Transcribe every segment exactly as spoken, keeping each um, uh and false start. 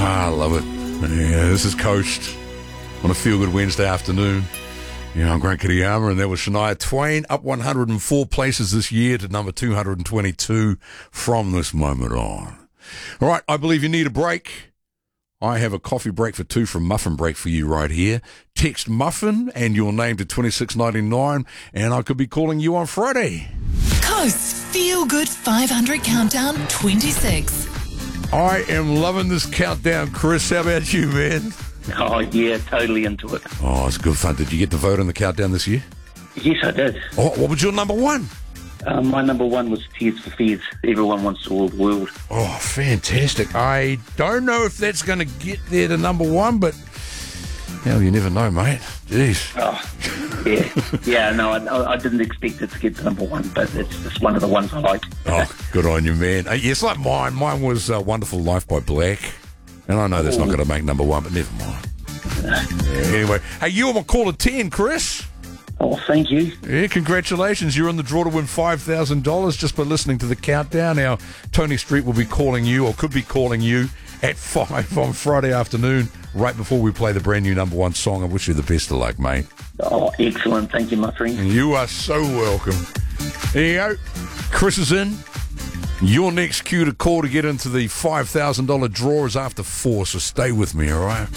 Ah, I love it. Yeah, this is Coast on a Feel Good Wednesday afternoon. Yeah, I'm Grant Kiriyama, and that was Shania Twain, up one hundred four places this year to number two hundred twenty-two from this moment on. All right, I believe you need a break. I have a coffee break for two from Muffin Break for you right here. Text Muffin and your name to twenty-six ninety-nine, and I could be calling you on Friday. Coast Feel Good five hundred Countdown twenty-six. I am loving this countdown, Chris. How about you, man? Oh, yeah, totally into it. Oh, it's good fun. Did you get to vote on the countdown this year? Yes, I did. Oh, what was your number one? Uh, my number one was Tears for Fears. Everyone Wants to Rule the World. Oh, fantastic. I don't know if that's going to get there to number one, but hell, you never know, mate. Jeez. Oh, yeah. Yeah, no, I, I didn't expect it to get to number one, but it's just one of the ones I like. Oh, good on you, man. Uh, yes, like mine. Mine was uh, Wonderful Life by Black. And I know that's Ooh. not going to make number one, but never mind. Yeah, anyway, hey, you on my call to ten, Chris. Oh, thank you. Yeah, congratulations. You're in the draw to win five thousand dollars just by listening to the countdown. Now, Tony Street will be calling you, or could be calling you, at five on Friday afternoon, right before we play the brand new number one song. I wish you the best of luck, mate. Oh, excellent. Thank you, my friend. You are so welcome. There you go. Chris is in. Your next cue to call to get into the five thousand dollars draw is after four, so stay with me, all right?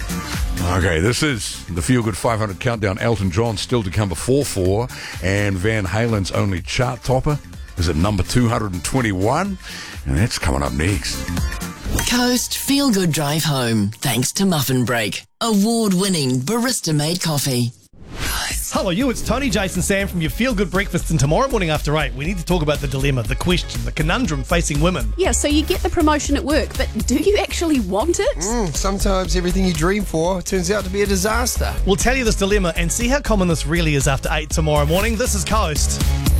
Okay, this is the Feel Good five hundred Countdown. Elton John still to come before four, and Van Halen's only chart topper is at number two hundred twenty-one, and that's coming up next. Coast Feel Good Drive Home, thanks to Muffin Break, award-winning barista-made coffee. Hello, you. It's Tony, Jason, Sam from your Feel Good Breakfast. And tomorrow morning after eight, we need to talk about the dilemma, the question, the conundrum facing women. Yeah, so you get the promotion at work, but do you actually want it? Mm, sometimes everything you dream for turns out to be a disaster. We'll tell you this dilemma and see how common this really is after eight tomorrow morning. This is Coast.